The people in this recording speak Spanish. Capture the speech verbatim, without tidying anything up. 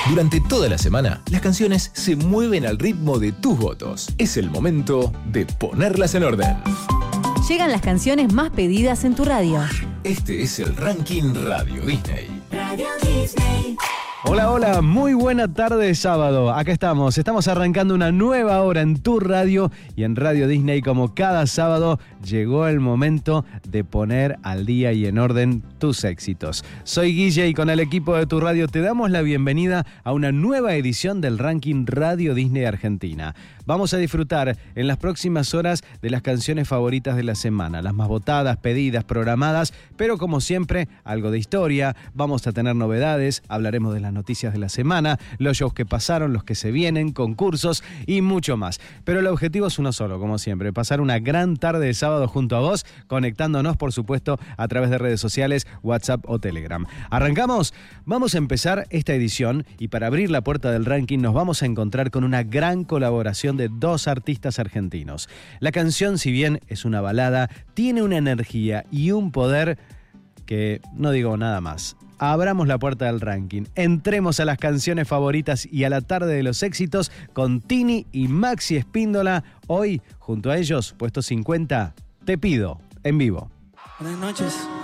Durante toda la semana, las canciones se mueven al ritmo de tus votos. Es el momento de ponerlas en orden. Llegan las canciones más pedidas en tu radio. Este es el Ranking Radio Disney. Radio Disney. Hola, hola, muy buena tarde de sábado. Acá estamos, estamos arrancando una nueva hora en tu radio y en Radio Disney. Como cada sábado, llegó el momento de poner al día y en orden tus éxitos. Soy Guille y con el equipo de tu radio te damos la bienvenida a una nueva edición del Ranking Radio Disney Argentina. Vamos a disfrutar en las próximas horas de las canciones favoritas de la semana, las más votadas, pedidas, programadas, pero como siempre, algo de historia. Vamos a tener novedades, hablaremos de las noticias de la semana, los shows que pasaron, los que se vienen, concursos y mucho más. Pero el objetivo es uno solo, como siempre, pasar una gran tarde de sábado junto a vos, conectándonos, por supuesto, a través de redes sociales, WhatsApp o Telegram. ¿Arrancamos? Vamos a empezar esta edición y para abrir la puerta del ranking nos vamos a encontrar con una gran colaboración de dos artistas argentinos. La canción, si bien es una balada, tiene una energía y un poder que no digo nada más. Abramos la puerta del ranking, entremos a las canciones favoritas y a la tarde de los éxitos con Tini y Maxi Espíndola. Hoy, junto a ellos, puesto cincuenta, Te Pido, en vivo. Buenas noches.